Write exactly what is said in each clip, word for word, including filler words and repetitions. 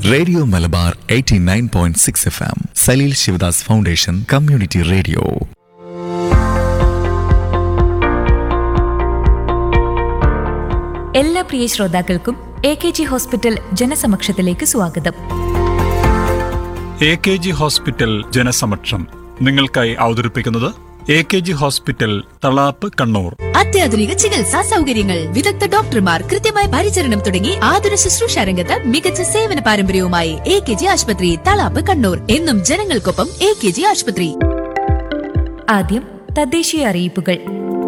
Radio Malabar eighty nine point six F M Saleel Sivadas foundation community radio. എല്ലാ പ്രിയ ശ്രോതാക്കൾക്കും A K G hospital ജനസമക്ഷത്തിലേക്ക് സ്വാഗതം. A K G hospital ജനസമക്ഷം നിങ്ങൾക്കായി അവതരിപ്പിക്കുന്നത് A K G hospital Thalap Kannur. അത്യാധുനിക ചികിത്സാ സൗകര്യങ്ങൾ, വിദഗ്ധ ഡോക്ടർമാർ, കൃത്യമായ പരിചരണം തുടങ്ങി ആതുര ശുശ്രൂഷ രംഗത്ത് മികച്ച സേവന പാരമ്പര്യവുമായി എ കെ ജി ആശുപത്രി തളാപ്പ് കണ്ണൂർ. എന്നും ജനങ്ങൾക്കൊപ്പം എ കെ ജി ആശുപത്രി. ആദ്യം തദ്ദേശീയ അറിയിപ്പുകൾ.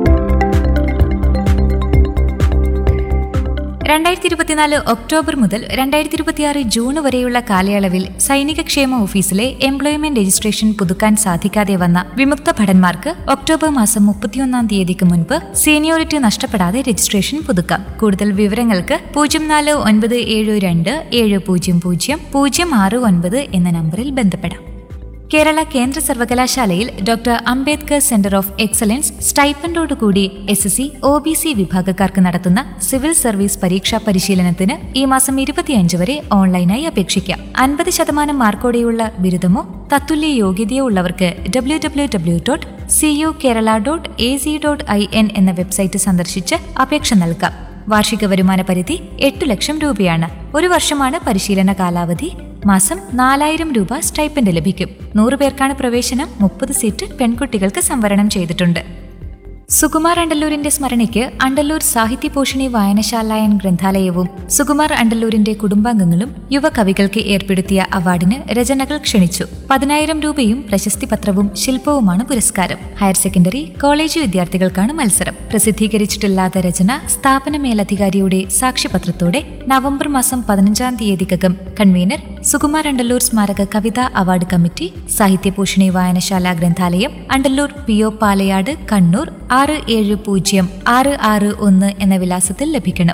രണ്ടായിരത്തി ഇരുപത്തിനാല് ഒക്ടോബർ മുതൽ രണ്ടായിരത്തി ഇരുപത്തിയാറ് ജൂൺ വരെയുള്ള കാലയളവിൽ സൈനിക ക്ഷേമ ഓഫീസിലെ എംപ്ലോയ്മെന്റ് രജിസ്ട്രേഷൻ പുതുക്കാൻ സാധിക്കാതെ വന്ന വിമുക്ത ഭടന്മാർക്ക് ഒക്ടോബർ മാസം മുപ്പത്തിയൊന്നാം തീയതിക്ക് മുൻപ് സീനിയോറിറ്റി നഷ്ടപ്പെടാതെ രജിസ്ട്രേഷൻ പുതുക്കാം. കൂടുതൽ വിവരങ്ങൾക്ക് പൂജ്യം നാല് ഒൻപത് ഏഴ് രണ്ട് ഏഴ് പൂജ്യം പൂജ്യം പൂജ്യം ആറ് ഒൻപത് എന്ന നമ്പറിൽ ബന്ധപ്പെടാം. കേരള കേന്ദ്ര സർവകലാശാലയിൽ doctor Ambedkar centre of excellence സ്റ്റൈപ്പൻഡോടുകൂടി S S C O B C വിഭാഗക്കാർക്ക് നടത്തുന്ന സിവിൽ സർവീസ് പരീക്ഷാ പരിശീലനത്തിന് ഈ മാസം ഇരുപത്തിയഞ്ച് വരെ ഓൺലൈനായി അപേക്ഷിക്കാം. അൻപത് ശതമാനം മാർക്കോടെയുള്ള ബിരുദമോ തത്തുല്യ യോഗ്യതയോ ഉള്ളവർക്ക് W W W dot C U Kerala dot A C dot I N എന്ന വെബ്സൈറ്റ് സന്ദർശിച്ച് അപേക്ഷ നൽകാം. വാർഷിക വരുമാന പരിധി എട്ടു ലക്ഷം രൂപയാണ്. ഒരു വർഷമാണ് പരിശീലന കാലാവധി. മാസം നാലായിരം രൂപ സ്റ്റൈപ്പൻഡ് ലഭിക്കും. നൂറു പേർക്കാണ് പ്രവേശനം. മുപ്പത് സീറ്റ് പെൺകുട്ടികൾക്ക് സംവരണം ചെയ്തിട്ടുണ്ട്. സുകുമാർ അണ്ടല്ലൂരിന്റെ സ്മരണയ്ക്ക് അണ്ടല്ലൂർ സാഹിത്യ പോഷിണി വായനശാലായൻ ഗ്രന്ഥാലയവും സുകുമാർ അണ്ടല്ലൂരിന്റെ കുടുംബാംഗങ്ങളും യുവകവികൾക്ക് ഏർപ്പെടുത്തിയ അവാർഡിന് രചനകൾ ക്ഷണിച്ചു. പതിനായിരം രൂപയും പ്രശസ്തി പത്രവും ശില്പവുമാണ് പുരസ്കാരം. ഹയർ സെക്കൻഡറി, കോളേജ് വിദ്യാർത്ഥികൾക്കാണ് മത്സരം. പ്രസിദ്ധീകരിച്ചിട്ടില്ലാത്ത രചന സ്ഥാപന മേലധികാരിയുടെ സാക്ഷ്യപത്രത്തോടെ നവംബർ മാസം പതിനഞ്ചാം തീയതിക്കകം കൺവീനർ സുകുമാർ അണ്ടല്ലൂർ സ്മാരക കവിതാ അവാർഡ് കമ്മിറ്റി, സാഹിത്യ പോഷിണി വായനശാല ഗ്രന്ഥാലയം, അണ്ടല്ലൂർ പി ഒ പാലയാട്, കണ്ണൂർ ആറ് ഏഴ് പൂജ്യം ആറ് ആറ് ഒന്ന് എന്ന വിലാസത്തിൽ ലഭിക്കണം.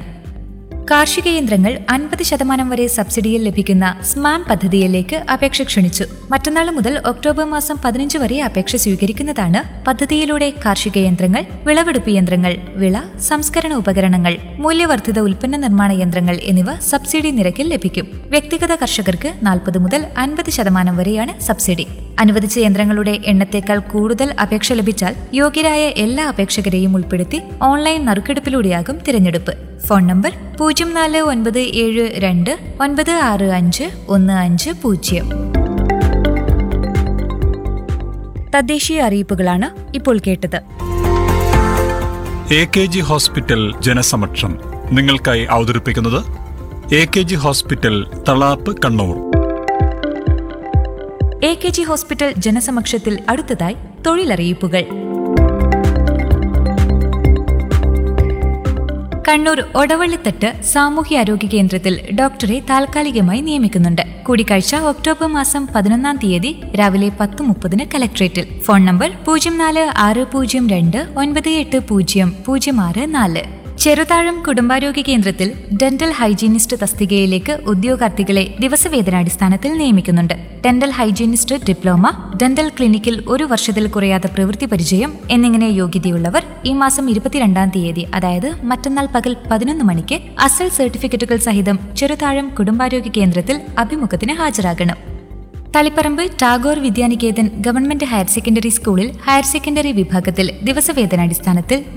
കാർഷിക യന്ത്രങ്ങൾ അൻപത് ശതമാനം വരെ സബ്സിഡിയിൽ ലഭിക്കുന്ന സ്മാം പദ്ധതിയിലേക്ക് അപേക്ഷ ക്ഷണിച്ചു. മറ്റന്നാൾ മുതൽ ഒക്ടോബർ മാസം പതിനഞ്ച് വരെ അപേക്ഷ സ്വീകരിക്കുന്നതാണ്. പദ്ധതിയിലൂടെ കാർഷിക യന്ത്രങ്ങൾ, വിളവെടുപ്പ് യന്ത്രങ്ങൾ, വിള സംസ്കരണ ഉപകരണങ്ങൾ, മൂല്യവർദ്ധിത ഉൽപ്പന്ന നിർമ്മാണ യന്ത്രങ്ങൾ എന്നിവ സബ്സിഡി നിരക്കിൽ ലഭിക്കും. വ്യക്തിഗത കർഷകർക്ക് നാൽപ്പത് മുതൽ അൻപത് ശതമാനം വരെയാണ് സബ്സിഡി. അനുവദിച്ച യന്ത്രങ്ങളുടെ എണ്ണത്തേക്കാൾ കൂടുതൽ അപേക്ഷ ലഭിച്ചാൽ യോഗ്യരായ എല്ലാ അപേക്ഷകരെയും ഉൾപ്പെടുത്തി ഓൺലൈൻ നറുക്കെടുപ്പിലൂടെയാകും തിരഞ്ഞെടുപ്പ്. ഫോൺ നമ്പർ പൂജ്യം നാല് ഒൻപത് ഏഴ് രണ്ട് ഒൻപത് ആറ് അഞ്ച് ഒന്ന് അഞ്ച് പൂജ്യം. തദ്ദേശീയ അറിയിപ്പുകളാണ് ഇപ്പോൾ കേട്ടത്. എ കെ ജി ഹോസ്പിറ്റൽ ജനസമക്ഷം നിങ്ങൾക്കായി അവതരിപ്പിക്കുന്നത് A K G hospital Thalap Kannur. A K G hospital ജനസമക്ഷത്തിൽ അടുത്തതായി തൊഴിലറിയിപ്പുകൾ. കണ്ണൂർ ഒടവള്ളിത്തട്ട് സാമൂഹ്യാരോഗ്യ കേന്ദ്രത്തിൽ ഡോക്ടറെ താൽക്കാലികമായി നിയമിക്കുന്നുണ്ട്. കൂടിക്കാഴ്ച ഒക്ടോബർ മാസം പതിനൊന്നാം തീയതി രാവിലെ പത്ത് മുപ്പതിന് കലക്ട്രേറ്റിൽ. ഫോൺ നമ്പർ പൂജ്യം നാല് ആറ് പൂജ്യം രണ്ട് ഒൻപത് എട്ട് പൂജ്യം പൂജ്യം ആറ് നാല്. ചെറുതാഴം കുടുംബാരോഗ്യ കേന്ദ്രത്തിൽ ഡെന്റൽ ഹൈജീനിസ്റ്റ് തസ്തികയിലേക്ക് ഉദ്യോഗാർത്ഥികളെ ദിവസവേതനാടിസ്ഥാനത്തിൽ നിയമിക്കുന്നുണ്ട്. ഡെന്റൽ ഹൈജീനിസ്റ്റ് ഡിപ്ലോമ, ഡെന്റൽ ക്ലിനിക്കിൽ ഒരു വർഷത്തിൽ കുറയാത്ത പ്രവൃത്തി പരിചയം എന്നിങ്ങനെ യോഗ്യതയുള്ളവർ ഈ മാസം ഇരുപത്തിരണ്ടാം തീയതി, അതായത് മറ്റന്നാൾ പകൽ പതിനൊന്ന് മണിക്ക് അസൽ സർട്ടിഫിക്കറ്റുകൾ സഹിതം ചെറുതാഴം കുടുംബാരോഗ്യ കേന്ദ്രത്തിൽ അഭിമുഖത്തിന് ഹാജരാകണം. Taliparamba Tagore Vidya Niketan government higher secondary സ്കൂളിൽ ഹയർ സെക്കൻഡറി വിഭാഗത്തിൽ ദിവസവേതനാടിസ്ഥാനത്തിൽ